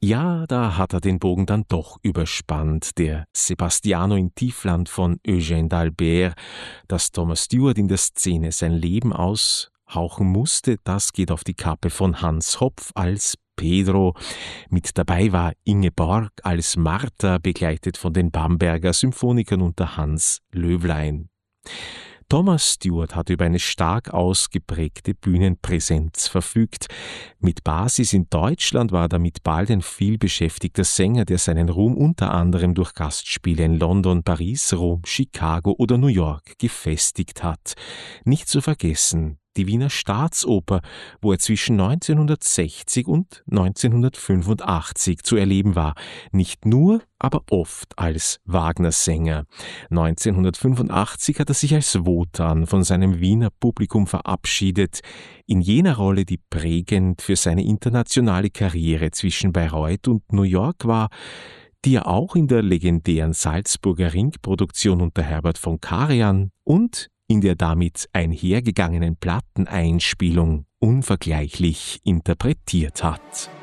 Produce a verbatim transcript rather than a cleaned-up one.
Ja, da hat er den Bogen dann doch überspannt. Der Sebastiano in Tiefland von Eugène d'Albert, dass Thomas Stewart in der Szene sein Leben aushauchen musste, das geht auf die Kappe von Hans Hopf als Pedro. Mit dabei war Inge Borg als Martha, begleitet von den Bamberger Symphonikern unter Hans Löwlein. Thomas Stewart hat über eine stark ausgeprägte Bühnenpräsenz verfügt. Mit Basis in Deutschland war er damit bald ein vielbeschäftigter Sänger, der seinen Ruhm unter anderem durch Gastspiele in London, Paris, Rom, Chicago oder New York gefestigt hat. Nicht zu vergessen die Wiener Staatsoper, wo er zwischen neunzehnhundertsechzig und neunzehnhundertfünfundachtzig zu erleben war. Nicht nur, aber oft als Wagner-Sänger. neunzehnhundertfünfundachtzig hat er sich als Wotan von seinem Wiener Publikum verabschiedet, in jener Rolle, die prägend für seine internationale Karriere zwischen Bayreuth und New York war, die er auch in der legendären Salzburger Ringproduktion unter Herbert von Karajan und in der damit einhergegangenen Platteneinspielung unvergleichlich interpretiert hat.